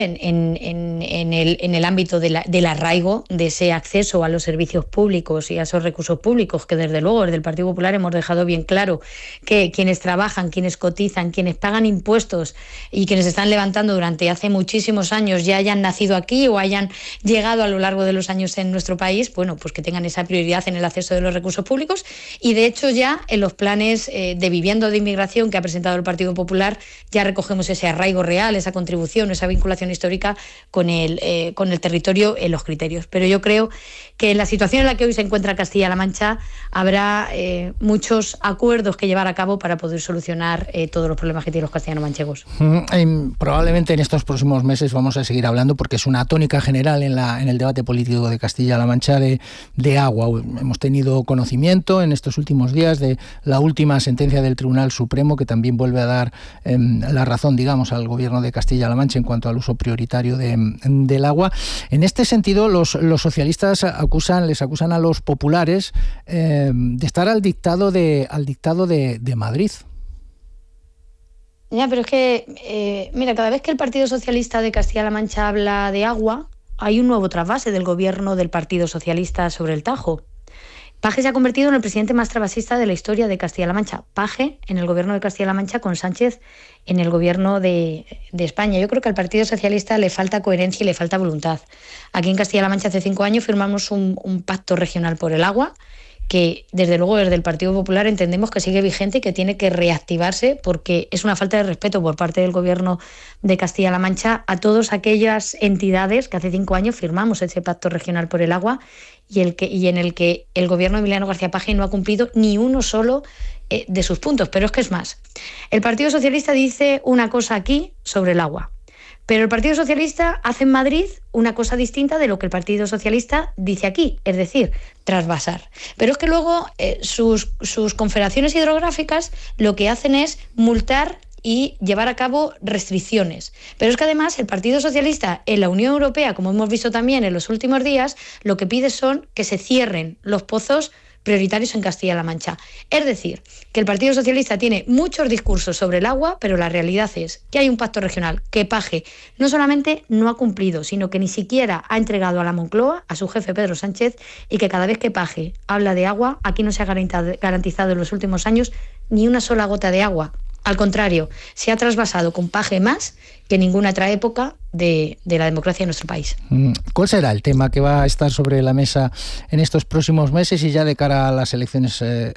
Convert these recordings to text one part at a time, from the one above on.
en el ámbito del arraigo, de ese acceso a los servicios públicos y a esos recursos públicos, que desde luego desde el Partido Popular hemos dejado bien claro que quienes trabajan, quienes cotizan, quienes pagan impuestos y quienes están levantando durante hace muchísimos años, ya hayan nacido aquí o hayan llegado a lo largo de los años en nuestro país, bueno, pues que tengan esa prioridad en el acceso de los recursos públicos. Y de hecho ya en los planes de vivienda o de inmigración que ha presentado el Partido Popular ya recogemos ese arraigo real, esa contribución, esa vinculación histórica con el territorio en los criterios. Pero yo creo que en la situación en la que hoy se encuentra Castilla-La Mancha habrá muchos acuerdos que llevar a cabo para poder solucionar todos los problemas que tienen los castellano-manchegos. Probablemente en estos próximos meses vamos a seguir hablando, porque es una tónica general en el debate político de Castilla-La Mancha, de agua. Hemos tenido conocimiento en estos últimos días de la última sentencia del Tribunal Supremo, que también vuelve a dar la razón, digamos, al Gobierno de Castilla-La Mancha en cuanto al uso prioritario del agua. En este sentido, los socialistas les acusan a los populares de estar al dictado de Madrid. Ya, pero es que, mira, cada vez que el Partido Socialista de Castilla-La Mancha habla de agua, hay un nuevo trasvase del gobierno del Partido Socialista sobre el Tajo. Paje se ha convertido en el presidente más trabasista de la historia de Castilla-La Mancha. Paje en el gobierno de Castilla-La Mancha con Sánchez en el gobierno de España. Yo creo que al Partido Socialista le falta coherencia y le falta voluntad. Aquí en Castilla-La Mancha hace 5 años firmamos un pacto regional por el agua, que desde luego desde el Partido Popular entendemos que sigue vigente y que tiene que reactivarse, porque es una falta de respeto por parte del Gobierno de Castilla-La Mancha a todas aquellas entidades que hace 5 años firmamos ese pacto regional por el agua y en el que el Gobierno de Emiliano García Paje no ha cumplido ni uno solo de sus puntos. Pero es que es más, el Partido Socialista dice una cosa aquí sobre el agua, pero el Partido Socialista hace en Madrid una cosa distinta de lo que el Partido Socialista dice aquí, es decir, trasvasar. Pero es que luego sus confederaciones hidrográficas lo que hacen es multar y llevar a cabo restricciones. Pero es que además el Partido Socialista en la Unión Europea, como hemos visto también en los últimos días, lo que pide son que se cierren los pozos prioritarios en Castilla-La Mancha. Es decir, que el Partido Socialista tiene muchos discursos sobre el agua, pero la realidad es que hay un pacto regional que Paje no solamente no ha cumplido, sino que ni siquiera ha entregado a la Moncloa, a su jefe Pedro Sánchez, y que cada vez que Paje habla de agua, aquí no se ha garantizado en los últimos años ni una sola gota de agua. Al contrario, se ha trasvasado con Paje más que ninguna otra época de la democracia en nuestro país. ¿Cuál será el tema que va a estar sobre la mesa en estos próximos meses y ya de cara a las elecciones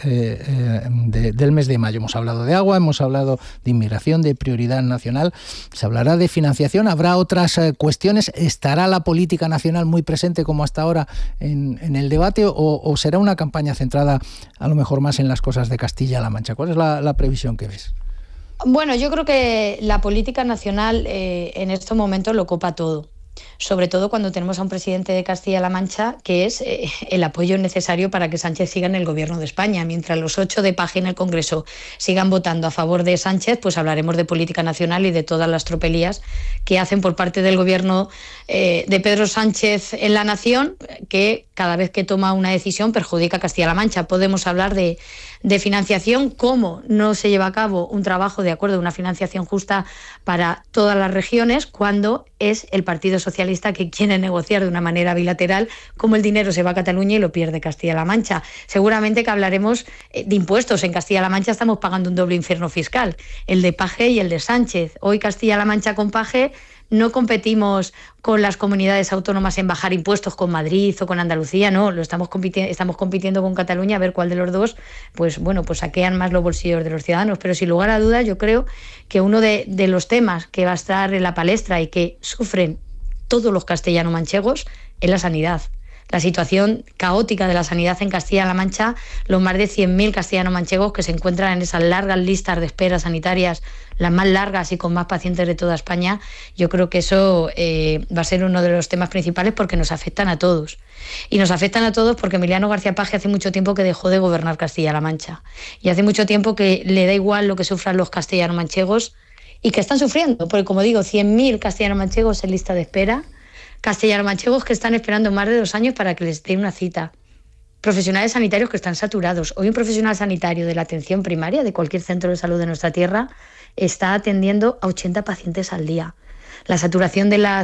del mes de mayo? Hemos hablado de agua, hemos hablado de inmigración, de prioridad nacional. ¿Se hablará de financiación? ¿Habrá otras cuestiones? ¿Estará la política nacional muy presente como hasta ahora en el debate o será una campaña centrada a lo mejor más en las cosas de Castilla-La Mancha? ¿Cuál es la previsión que ves? Bueno, yo creo que la política nacional en estos momentos lo copa todo. Sobre todo cuando tenemos a un presidente de Castilla-La Mancha que es el apoyo necesario para que Sánchez siga en el gobierno de España. Mientras los 8 de Paje en el Congreso sigan votando a favor de Sánchez, pues hablaremos de política nacional y de todas las tropelías que hacen por parte del gobierno de Pedro Sánchez en la nación, que cada vez que toma una decisión perjudica a Castilla-La Mancha. Podemos hablar de financiación, cómo no se lleva a cabo un trabajo de acuerdo a una financiación justa para todas las regiones, cuando es el Partido Socialista que quiere negociar de una manera bilateral cómo el dinero se va a Cataluña y lo pierde Castilla-La Mancha. Seguramente que hablaremos de impuestos. En Castilla-La Mancha estamos pagando un doble infierno fiscal, el de Paje y el de Sánchez. Hoy Castilla-La Mancha con Paje no competimos con las comunidades autónomas en bajar impuestos con Madrid o con Andalucía, no, estamos compitiendo con Cataluña a ver cuál de los dos pues saquean más los bolsillos de los ciudadanos. Pero sin lugar a dudas yo creo que uno de los temas que va a estar en la palestra y que sufren todos los castellano-manchegos es la sanidad. La situación caótica de la sanidad en Castilla-La Mancha, los más de 100.000 castellano-manchegos que se encuentran en esas largas listas de espera sanitarias, las más largas y con más pacientes de toda España, yo creo que eso va a ser uno de los temas principales porque nos afectan a todos. Y nos afectan a todos porque Emiliano García Paje hace mucho tiempo que dejó de gobernar Castilla-La Mancha. Y hace mucho tiempo que le da igual lo que sufran los castellano-manchegos y que están sufriendo, porque como digo, 100.000 castellano-manchegos en lista de espera, castellano-manchegos que están esperando más de 2 años para que les den una cita, profesionales sanitarios que están saturados. Hoy un profesional sanitario de la atención primaria de cualquier centro de salud de nuestra tierra está atendiendo a 80 pacientes al día. la saturación de las